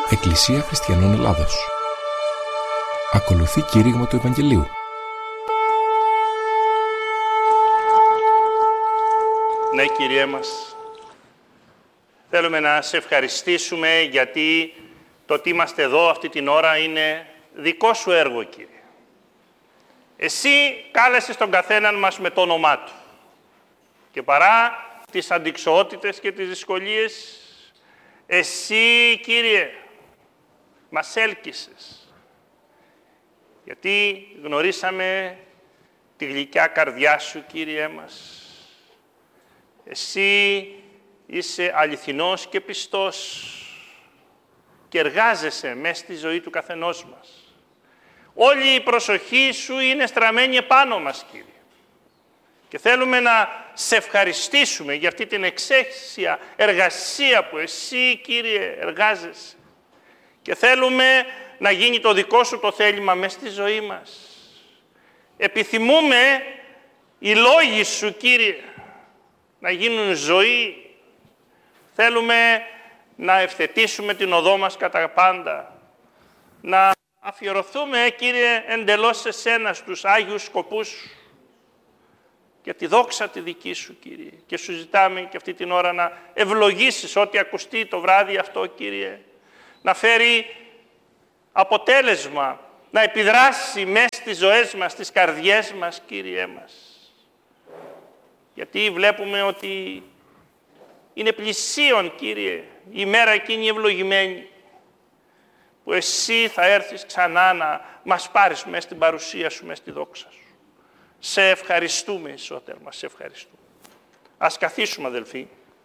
Εκκλησία Χριστιανών Ελλάδος. Ακολουθεί κήρυγμα του Ευαγγελίου. Ναι, Κύριέ μας, θέλουμε να σε ευχαριστήσουμε γιατί το ότι είμαστε εδώ αυτή την ώρα είναι δικό σου έργο, Κύριε. Εσύ κάλεσες τον καθέναν μας με το όνομά του και παρά τις αντιξοότητες και τις δυσκολίες, εσύ, Κύριε, μας έλκυσες. Γιατί γνωρίσαμε τη γλυκιά καρδιά σου, Κύριέ μας. Εσύ είσαι αληθινός και πιστός και εργάζεσαι μέσα στη ζωή του καθενός μας. Όλη η προσοχή σου είναι στραμμένη επάνω μας, Κύριε. Και θέλουμε να σε ευχαριστήσουμε για αυτή την εξαίσια εργασία που εσύ, Κύριε, εργάζεσαι. Και θέλουμε να γίνει το δικό σου το θέλημα μέσα στη ζωή μας. Επιθυμούμε οι λόγοι σου, Κύριε, να γίνουν ζωή. Θέλουμε να ευθετήσουμε την οδό μας κατά πάντα. Να αφιερωθούμε, Κύριε, εντελώς σε σένα, στους Άγιους σκοπούς σου. Για τη δόξα τη δική σου, Κύριε. Και σου ζητάμε και αυτή την ώρα να ευλογήσεις ό,τι ακουστεί το βράδυ αυτό, Κύριε. Να φέρει αποτέλεσμα, να επιδράσει μέσα στις ζωές μας, στις καρδιές μας, Κύριέ μας. Γιατί βλέπουμε ότι είναι πλησίον, Κύριε, η μέρα εκείνη ευλογημένη, που εσύ θα έρθεις ξανά να μας πάρεις μέσα στην παρουσία σου, μέσα στη δόξα σου. Σε ευχαριστούμε, Ισότερ μας, σε ευχαριστούμε. Ας καθίσουμε, αδελφοί.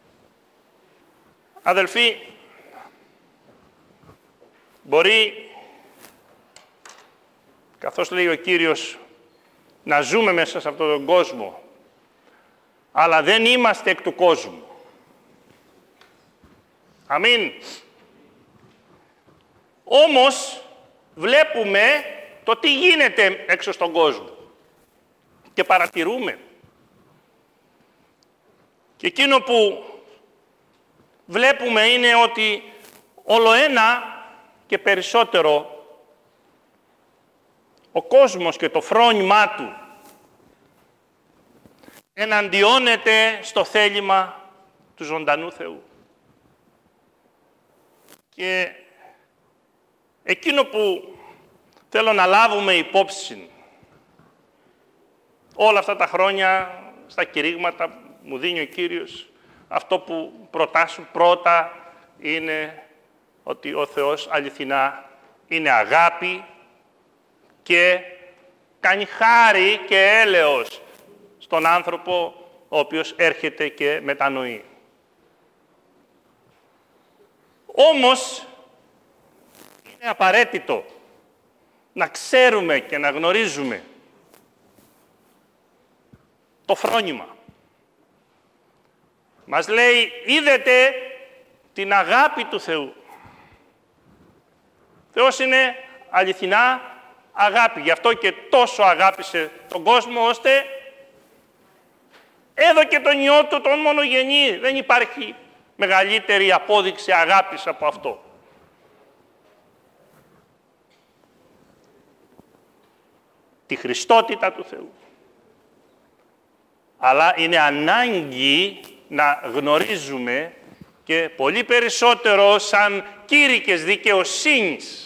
Αδελφοί, μπορεί, καθώς λέει ο Κύριος, να ζούμε μέσα σε αυτόν τον κόσμο, αλλά δεν είμαστε εκ του κόσμου. Αμήν. Όμως, βλέπουμε το τι γίνεται έξω στον κόσμο και παρατηρούμε. Και εκείνο που βλέπουμε είναι ότι όλο ένα και περισσότερο ο κόσμος και το φρόνημά του εναντιώνεται στο θέλημα του ζωντανού Θεού. Και εκείνο που θέλω να λάβουμε υπόψη όλα αυτά τα χρόνια στα κηρύγματα μου δίνει ο Κύριος, αυτό που προτάσουν πρώτα είναι ότι ο Θεός αληθινά είναι αγάπη και κάνει χάρη και έλεος στον άνθρωπο ο οποίος έρχεται και μετανοεί. Όμως είναι απαραίτητο να ξέρουμε και να γνωρίζουμε το φρόνημα. Μας λέει, είδετε την αγάπη του Θεού. Θεός είναι αληθινά αγάπη. Γι' αυτό και τόσο αγάπησε τον κόσμο, ώστε έδωκε τον Υιό του τον μονογενή. Δεν υπάρχει μεγαλύτερη απόδειξη αγάπης από αυτό. Τη Χριστότητα του Θεού. Αλλά είναι ανάγκη να γνωρίζουμε και πολύ περισσότερο σαν κήρυκες δικαιοσύνης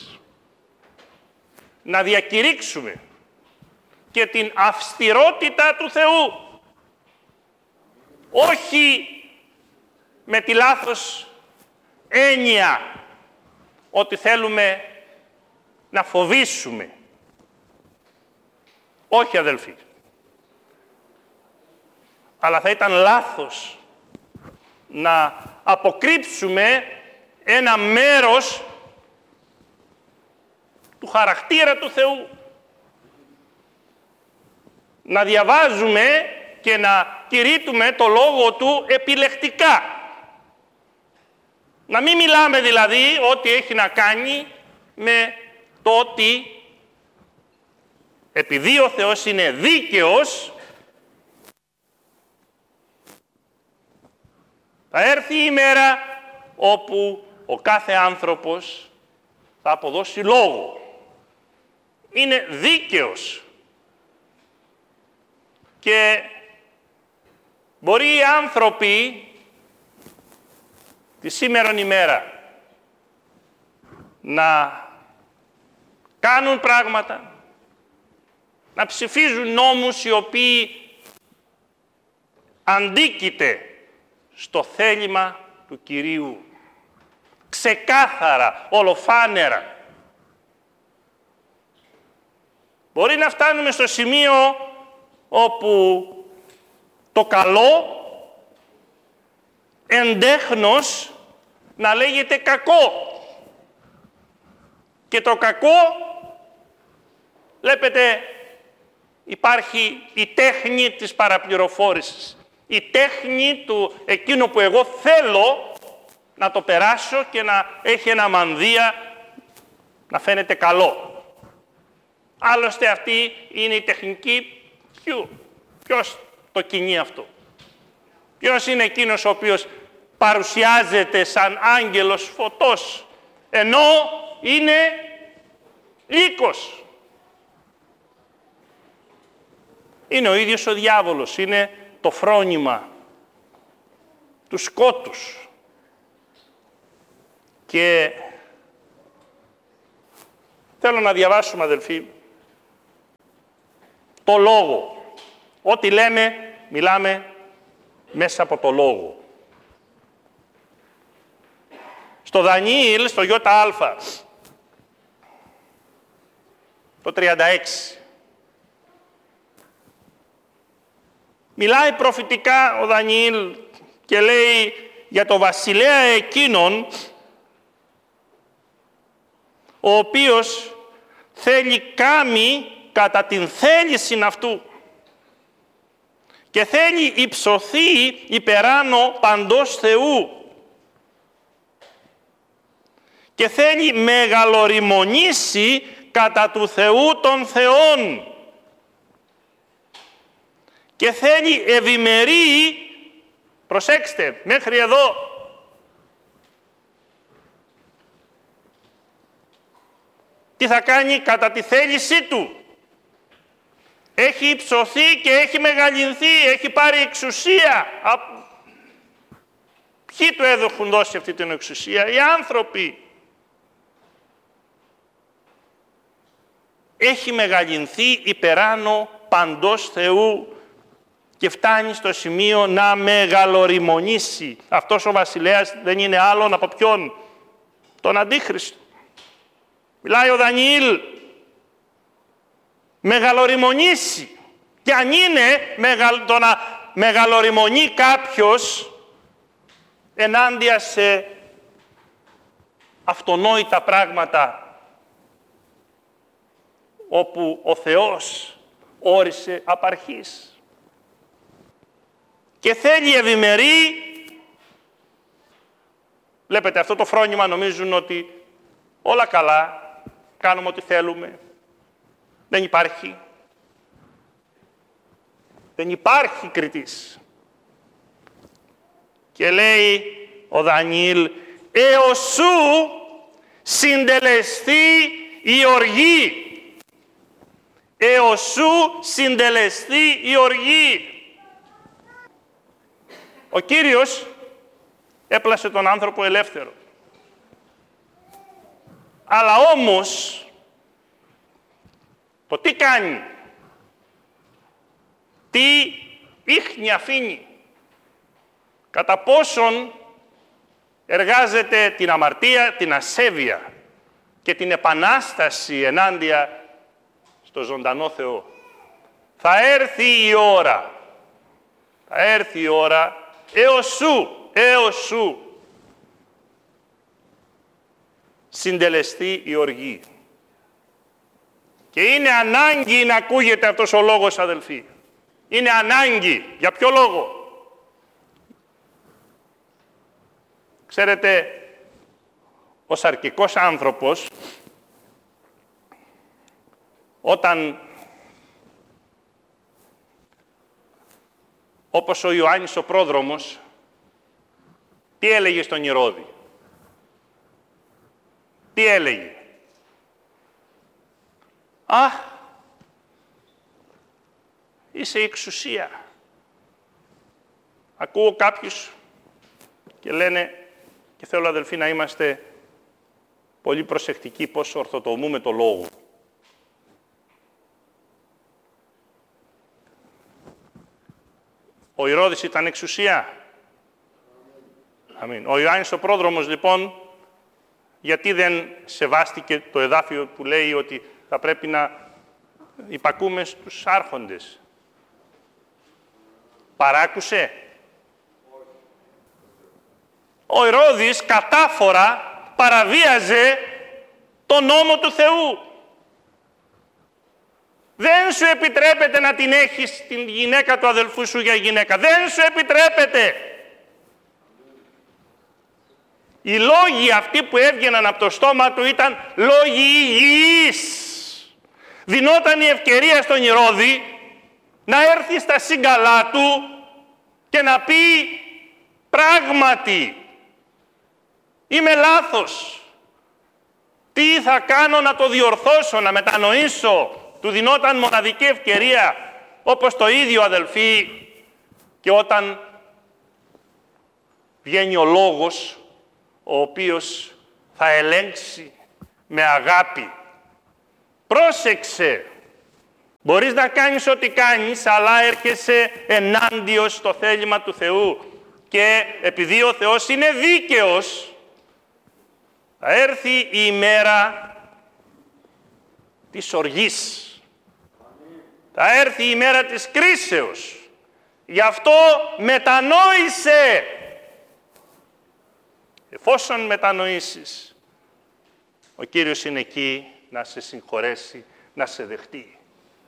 να διακηρύξουμε και την αυστηρότητα του Θεού. Όχι με τη λάθος έννοια ότι θέλουμε να φοβήσουμε. Όχι, αδελφοί. Αλλά θα ήταν λάθος να αποκρύψουμε ένα μέρος του χαρακτήρα του Θεού. Να διαβάζουμε και να κηρύττουμε το λόγο του επιλεκτικά. Να μην μιλάμε δηλαδή ό,τι έχει να κάνει με το ότι επειδή ο Θεός είναι δίκαιος, θα έρθει η μέρα όπου ο κάθε άνθρωπος θα αποδώσει λόγο. Είναι δίκαιος. Και μπορεί οι άνθρωποι τη σήμερον ημέρα να κάνουν πράγματα, να ψηφίζουν νόμους οι οποίοι αντίκειται στο θέλημα του Κυρίου. Ξεκάθαρα, ολοφάνερα. Μπορεί να φτάνουμε στο σημείο όπου το καλό εντέχνως να λέγεται κακό. Και το κακό, βλέπετε, υπάρχει η τέχνη της παραπληροφόρησης. Η τέχνη του εκείνο που εγώ θέλω να το περάσω και να έχει ένα μανδύα να φαίνεται καλό. Άλλωστε αυτή είναι η τεχνική ποιος το κινεί αυτό. Ποιος είναι εκείνος ο οποίος παρουσιάζεται σαν άγγελος φωτός, ενώ είναι λύκος. Είναι ο ίδιος ο διάβολος, είναι το φρόνημα του σκότους. Και θέλω να διαβάσουμε, αδελφοί, το λόγο. Ό,τι λέμε, μιλάμε μέσα από το λόγο. Στο Δανιήλ, στο ΙΑ, το 36, μιλάει προφητικά ο Δανιήλ και λέει για το βασιλέα εκείνον, ο οποίος θέλει κάμει κατά την θέληση αυτού και θέλει υψωθεί υπεράνω παντός Θεού και θέλει μεγαλοριμονήσει κατά του Θεού των Θεών και θέλει ευημερεί, προσέξτε, μέχρι εδώ, τι θα κάνει κατά τη θέλησή του. Έχει υψωθεί και έχει μεγαλυνθεί, έχει πάρει εξουσία. Ποιοι του έχουν δώσει αυτή την εξουσία? Οι άνθρωποι. Έχει μεγαλυνθεί υπεράνω παντός Θεού και φτάνει στο σημείο να μεγαλοριμονήσει. Αυτός ο βασιλέας δεν είναι άλλον από ποιον? Τον Αντίχριστο. Μιλάει ο Δανιήλ. Μεγαλοριμονήσει. Και αν είναι το να μεγαλοριμονεί κάποιος ενάντια σε αυτονόητα πράγματα όπου ο Θεός όρισε απ' αρχής. Και θέλει ευημερεί. Βλέπετε, αυτό το φρόνημα νομίζουν ότι όλα καλά, κάνουμε ό,τι θέλουμε. Δεν υπάρχει κριτής. Και λέει ο Δανιήλ, έως σου συντελεστεί η οργή. Έως σου συντελεστεί η οργή. Ο Κύριος έπλασε τον άνθρωπο ελεύθερο. Αλλά όμως, το τι κάνει, τι ίχνη αφήνει, κατά πόσον εργάζεται την αμαρτία, την ασέβεια και την επανάσταση ενάντια στο ζωντανό Θεό. Θα έρθει η ώρα, έως σου συντελεστεί η οργή. Και είναι ανάγκη να ακούγεται αυτός ο λόγος, αδελφοί. Είναι ανάγκη. Για ποιο λόγο? Ξέρετε, ο σαρκικός άνθρωπος, όταν, όπως ο Ιωάννης ο πρόδρομος, τι έλεγε στον Ηρώδη? Τι έλεγε? είσαι η εξουσία. Ακούω κάποιους και λένε, και θέλω αδελφοί να είμαστε πολύ προσεκτικοί πώς ορθοτομούμε το λόγο. Ο Ηρώδης ήταν εξουσία. Αμήν. Ο Ιωάννης ο πρόδρομος, λοιπόν, γιατί δεν σεβάστηκε το εδάφιο που λέει ότι θα πρέπει να υπακούμε στους άρχοντες? Παράκουσε. Ο Ηρώδης κατάφορα παραβίαζε τον νόμο του Θεού. Δεν σου επιτρέπεται να την έχεις την γυναίκα του αδελφού σου για γυναίκα. Δεν σου επιτρέπεται. Οι λόγοι αυτοί που έβγαιναν από το στόμα του ήταν λόγοι υγιείς. Δινόταν η ευκαιρία στον Ηρώδη να έρθει στα σύγκαλά του και να πει πράγματι είμαι λάθος. Τι θα κάνω να το διορθώσω, να μετανοήσω? Του δινόταν μοναδική ευκαιρία, όπως το ίδιο αδελφοί, και όταν βγαίνει ο λόγος, ο οποίος θα ελέγξει με αγάπη. Πρόσεξε, μπορείς να κάνεις ό,τι κάνεις, αλλά έρχεσαι ενάντια στο θέλημα του Θεού. Και επειδή ο Θεός είναι δίκαιος, θα έρθει η ημέρα της οργής. Θα έρθει η ημέρα της κρίσεως. Γι' αυτό μετανόησε. Εφόσον μετανοήσεις, ο Κύριος είναι εκεί να σε συγχωρέσει, να σε δεχτεί.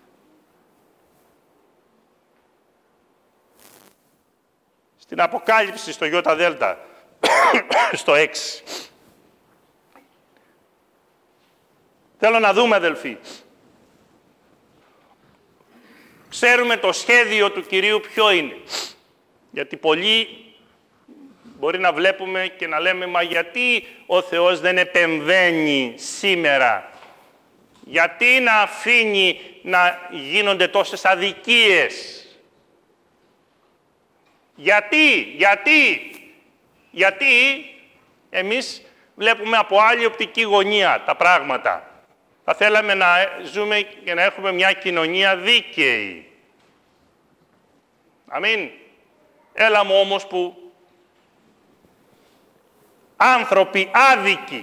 Στην Αποκάλυψη, στο ΙΔ, στο 6. Θέλω να δούμε, αδελφοί. Ξέρουμε το σχέδιο του Κυρίου ποιο είναι. Γιατί πολλοί μπορεί να βλέπουμε και να λέμε, μα γιατί ο Θεός δεν επεμβαίνει σήμερα? Γιατί να αφήνει να γίνονται τόσες αδικίες? Γιατί εμείς βλέπουμε από άλλη οπτική γωνία τα πράγματα. Θα θέλαμε να ζούμε και να έχουμε μια κοινωνία δίκαιη. Αμήν. Έλα μου όμως που άνθρωποι άδικοι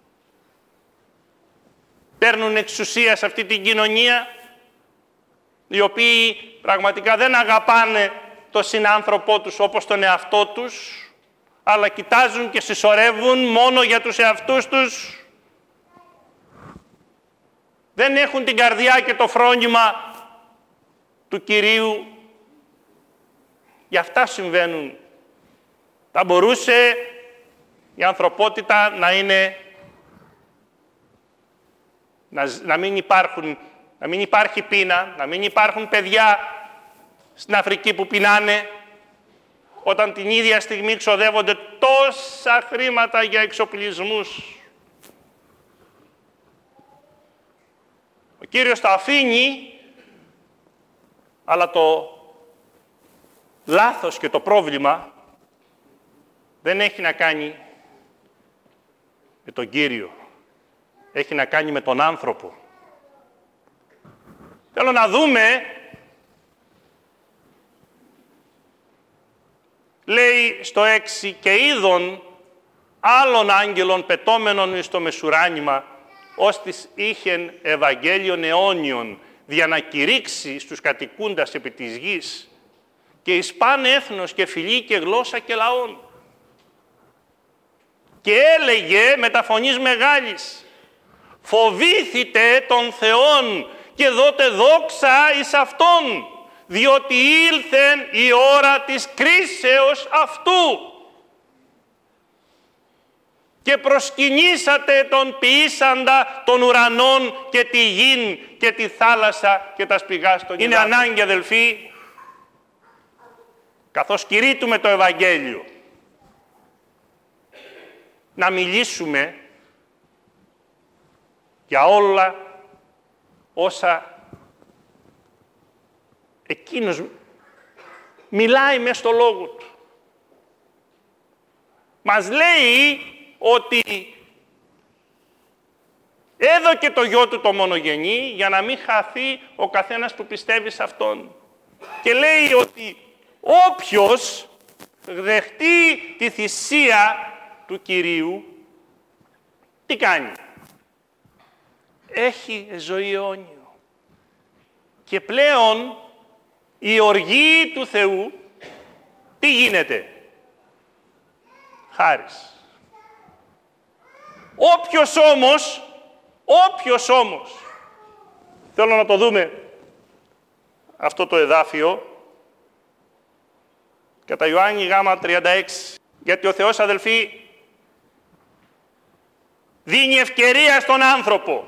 παίρνουν εξουσία σε αυτή την κοινωνία, οι οποίοι πραγματικά δεν αγαπάνε τον συνάνθρωπό τους όπως τον εαυτό τους, αλλά κοιτάζουν και συσσωρεύουν μόνο για τους εαυτούς τους. Δεν έχουν την καρδιά και το φρόνημα του Κυρίου. Γι' αυτά συμβαίνουν. Θα μπορούσε η ανθρωπότητα να είναι, να μην υπάρχει πείνα, να μην υπάρχουν παιδιά στην Αφρική που πεινάνε, όταν την ίδια στιγμή ξοδεύονται τόσα χρήματα για εξοπλισμούς. Ο Κύριος τα αφήνει, αλλά το λάθος και το πρόβλημα δεν έχει να κάνει με τον Κύριο. Έχει να κάνει με τον άνθρωπο. Θέλω να δούμε, λέει στο 6, και είδον άλλων άγγελων πετώμενων εις το μεσουράνημα, ως της είχεν Ευαγγέλιον αιώνιον, δια να κηρύξει στους κατοικούντας επί της γης, και εις παν έθνος και φυλή και γλώσσα και λαών. Και έλεγε με τα φωνής μεγάλης, φοβήθητε τον Θεόν και δώτε δόξα εις Αυτόν, διότι ήλθεν η ώρα της κρίσεως αυτού. Και προσκυνήσατε τον ποιήσαντα των ουρανών και τη γην και τη θάλασσα και τα σπηγάς των υδάτων. Είναι ανάγκη, αδελφοί, καθώς κηρύττουμε το Ευαγγέλιο, να μιλήσουμε για όλα όσα εκείνος μιλάει μες στο λόγο του. Μας λέει ότι έδωκε το γιο του το μονογενή για να μην χαθεί ο καθένας που πιστεύει σε αυτόν. Και λέει ότι όποιος δεχτεί τη θυσία του Κυρίου, τι κάνει? Έχει ζωή αιώνιο. Και πλέον η οργή του Θεού, τι γίνεται? Χάρις. Όποιος όμως, θέλω να το δούμε αυτό το εδάφιο, κατά Ιωάννη Γ 36, γιατί ο Θεός, αδελφοί, δίνει ευκαιρία στον άνθρωπο.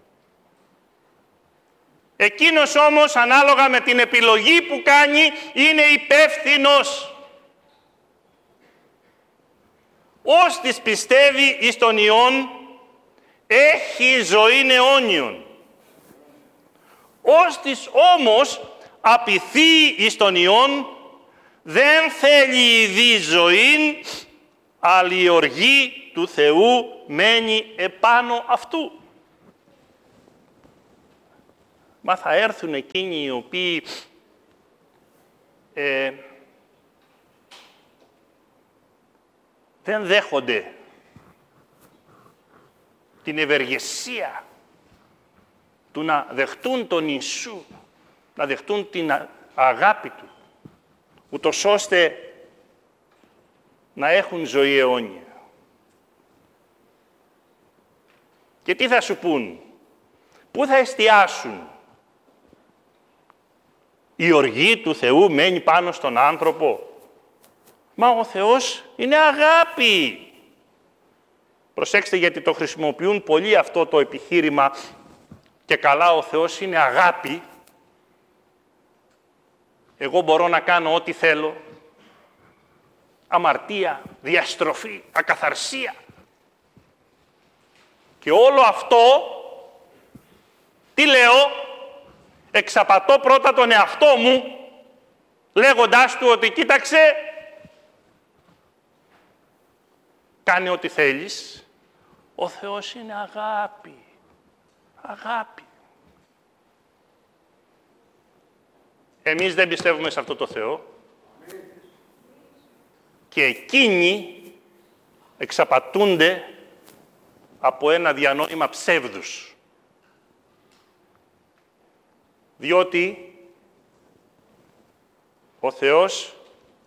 Εκείνος όμως, ανάλογα με την επιλογή που κάνει, είναι υπεύθυνος. Όστις πιστεύει εις τον Υιόν, έχει ζωήν αιώνιον. Όστις όμως απειθεί εις τον Υιόν, δεν θέλει ειδή ζωήν, αλλά η οργή του Θεού μένει επάνω αυτού. Μα θα έρθουν εκείνοι οι οποίοι δεν δέχονται την ευεργεσία του να δεχτούν τον Ιησού, να δεχτούν την αγάπη Του, ούτως ώστε να έχουν ζωή αιώνια. Και τι θα σου πούν? Πού θα εστιάσουν? Η οργή του Θεού μένει πάνω στον άνθρωπο. Μα ο Θεός είναι αγάπη. Προσέξτε, γιατί το χρησιμοποιούν πολύ αυτό το επιχείρημα, και καλά, ο Θεός είναι αγάπη. Εγώ μπορώ να κάνω ό,τι θέλω. Αμαρτία, διαστροφή, ακαθαρσία. Και όλο αυτό, τι λέω? Εξαπατώ πρώτα τον εαυτό μου, λέγοντάς του ότι κοίταξε, κάνε ό,τι θέλεις. Ο Θεός είναι αγάπη. Αγάπη. Εμείς δεν πιστεύουμε σε αυτό το Θεό. Και εκείνοι εξαπατούνται από ένα διανόημα ψεύδους. Διότι ο Θεός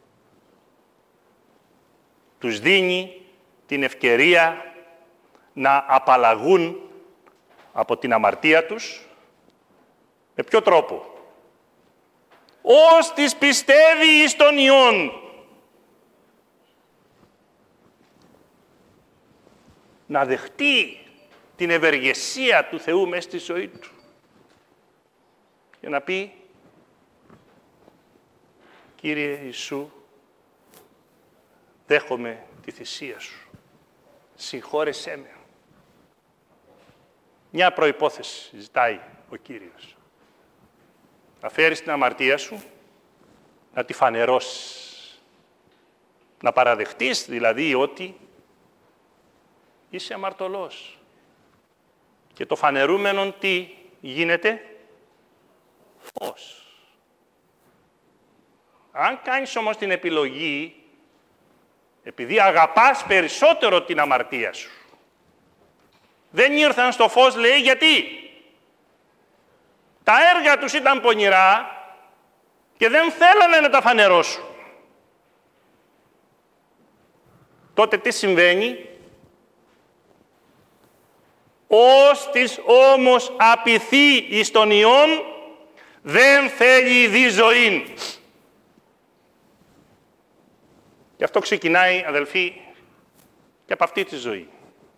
τους δίνει την ευκαιρία να απαλλαγούν από την αμαρτία τους. Με ποιο τρόπο? Όστις πιστεύει εις τον Υιόν. Να δεχτεί την ευεργεσία του Θεού μέσα στη ζωή του. Και να πει, Κύριε Ιησού, δέχομαι τη θυσία Σου. Συγχώρεσέ με. Μια προϋπόθεση ζητάει ο Κύριος. Να φέρεις την αμαρτία σου, να τη φανερώσεις. Να παραδεχτείς δηλαδή ότι είσαι αμαρτωλός. Και το φανερούμενον τι γίνεται? Φως. Αν κάνεις όμως την επιλογή, επειδή αγαπάς περισσότερο την αμαρτία σου, δεν ήρθαν στο φως, λέει, γιατί τα έργα τους ήταν πονηρά και δεν θέλανε να τα φανερώσουν. Τότε τι συμβαίνει? Όστις όμως απειθεί εις τον Υιόν, δεν θέλει ειδή ζωήν. Γι' αυτό ξεκινάει, αδελφοί, και από αυτή τη ζωή.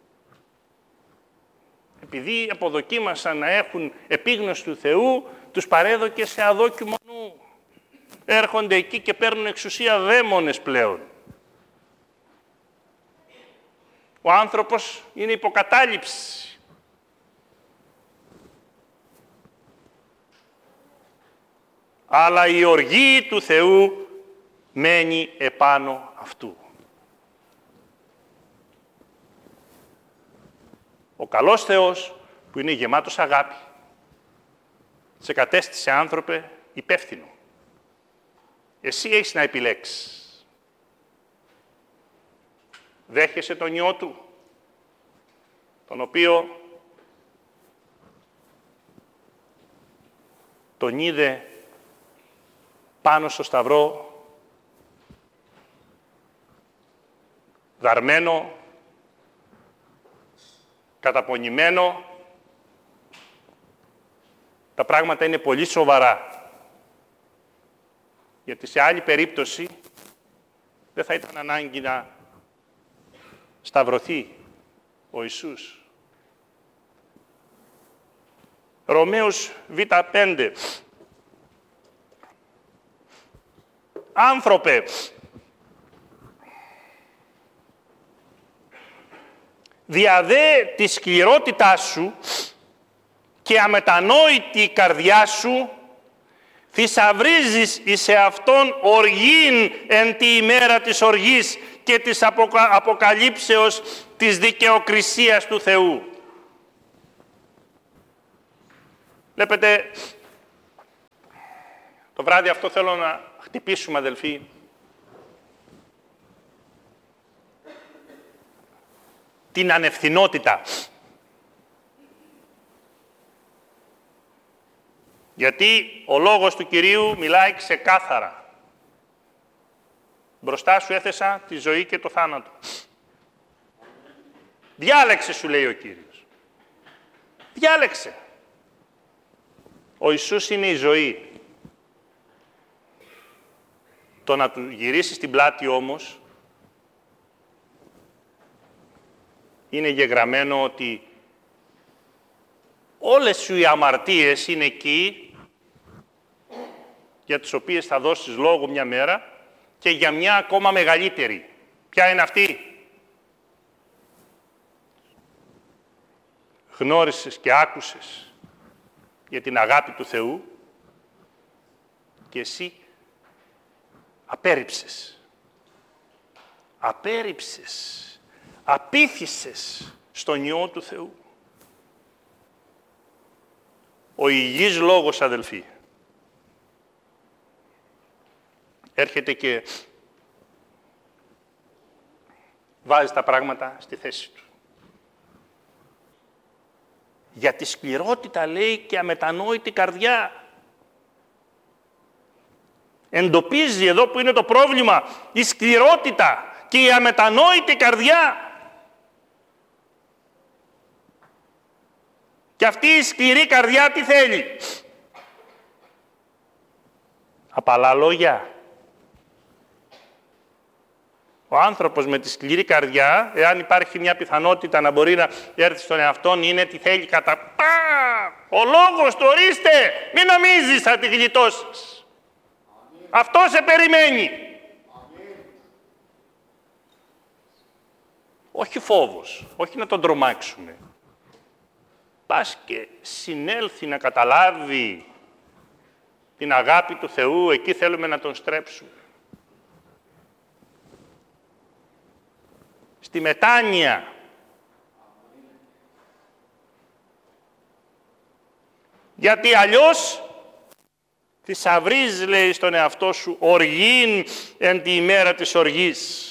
Επειδή αποδοκίμασαν να έχουν επίγνωση του Θεού, τους παρέδωκε σε αδόκιμο νου. Έρχονται εκεί και παίρνουν εξουσία δαίμονες πλέον. Ο άνθρωπος είναι υποκατάληψη. αλλά η οργή του Θεού μένει επάνω αυτού. Ο καλός Θεός, που είναι γεμάτος αγάπη, σε κατέστησε άνθρωπε υπεύθυνο. Εσύ έχεις να επιλέξεις. Δέχεσαι τον Υιό Του, τον οποίο τον είδε πάνω στο σταυρό, δαρμένο, καταπονημένο. Τα πράγματα είναι πολύ σοβαρά. Γιατί σε άλλη περίπτωση δεν θα ήταν ανάγκη να σταυρωθεί ο Ιησούς. Ρωμαίους Β5. Άνθρωπε, δια δε τη σκληρότητά σου και αμετανόητη καρδιά σου, θησαυρίζεις εις εαυτόν οργήν εν τη ημέρα της οργής και της αποκαλύψεως της δικαιοκρισίας του Θεού. Βλέπετε, το βράδυ αυτό θέλω να χτυπήσουμε, αδελφοί, την ανευθυνότητα. Γιατί ο λόγος του Κυρίου μιλάει ξεκάθαρα. Μπροστά σου έθεσα τη ζωή και το θάνατο. Διάλεξε, σου λέει ο Κύριος. Διάλεξε. Ο Ιησούς είναι η ζωή. Το να του γυρίσεις την πλάτη όμως, είναι γεγραμμένο ότι όλες σου οι αμαρτίες είναι εκεί για τις οποίες θα δώσεις λόγο μια μέρα και για μια ακόμα μεγαλύτερη. Ποια είναι αυτή? Γνώρισες και άκουσες για την αγάπη του Θεού και εσύ απέρριψες. Απέρριψες. Απήθησες στον Υιό του Θεού. Ο υγιής λόγος, αδελφοί, έρχεται και βάζει τα πράγματα στη θέση του. Για τη σκληρότητα, λέει, και αμετανόητη καρδιά. Εντοπίζει εδώ που είναι το πρόβλημα, η σκληρότητα και η αμετανόητη καρδιά. Και αυτή η σκληρή καρδιά τι θέλει? Απαλά λόγια. Ο άνθρωπος με τη σκληρή καρδιά, εάν υπάρχει μια πιθανότητα να μπορεί να έρθει στον εαυτόν, είναι τι θέλει κατά... Ο λόγος του, ορίστε! Μην νομίζεις θα τη γλιτώσεις. Αυτό σε περιμένει. Όχι φόβος, όχι να τον τρομάξουμε. Πας και συνέλθει να καταλάβει την αγάπη του Θεού, εκεί θέλουμε να τον στρέψουμε. Στη μετάνοια. Γιατί αλλιώς θησαυρίζεις, λέει, στον εαυτό σου οργήν εν τη ημέρα της οργής.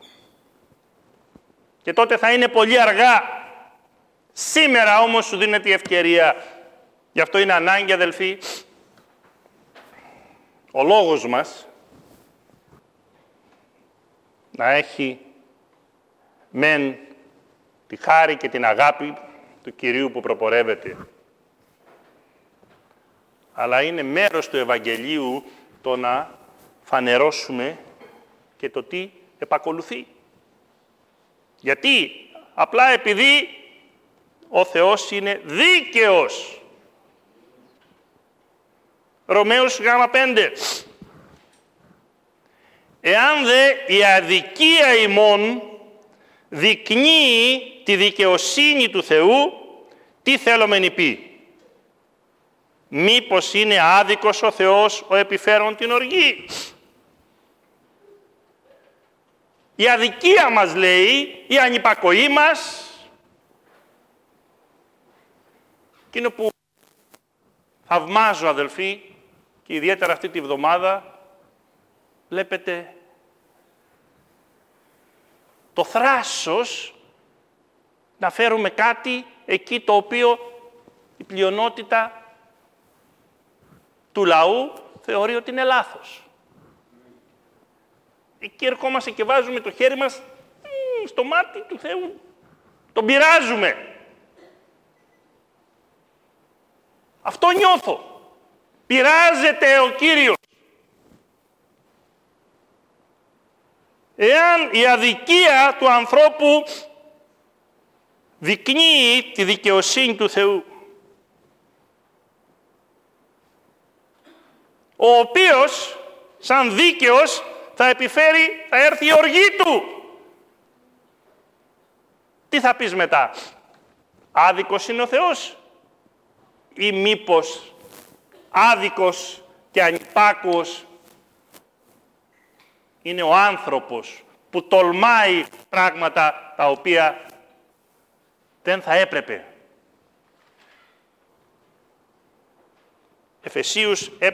Και τότε θα είναι πολύ αργά. Σήμερα όμως σου δίνεται η ευκαιρία. Γι' αυτό είναι ανάγκη, αδελφοί, ο λόγος μας να έχει μεν τη χάρη και την αγάπη του Κυρίου που προπορεύεται. Αλλά είναι μέρος του Ευαγγελίου το να φανερώσουμε και το τι επακολουθεί. Γιατί? Απλά επειδή ο Θεός είναι δίκαιος. Ρωμαίους Γ5. Εάν δε η αδικία ημών δεικνύει τη δικαιοσύνη του Θεού, τι θέλομεν πει? Μήπως είναι άδικος ο Θεός ο επιφέρον την οργή? Η αδικία μας, λέει, η ανυπακοή μας, εκείνο που θαυμάζω, αδελφοί, και ιδιαίτερα αυτή τη βδομάδα, βλέπετε το θράσος να φέρουμε κάτι εκεί το οποίο η πλειονότητα του λαού θεωρεί ότι είναι λάθος. Εκεί ερχόμαστε και βάζουμε το χέρι μας στο μάτι του Θεού. Τον πειράζουμε. Αυτό νιώθω. Πειράζεται ο Κύριος. Εάν η αδικία του ανθρώπου δεικνύει τη δικαιοσύνη του Θεού, ο οποίος σαν δίκαιος θα έρθει η οργή του. Τι θα πεις μετά? Άδικος είναι ο Θεός? Ή μήπως άδικος και ανυπάκουος είναι ο άνθρωπος που τολμάει πράγματα τα οποία δεν θα έπρεπε? Εφεσίους 7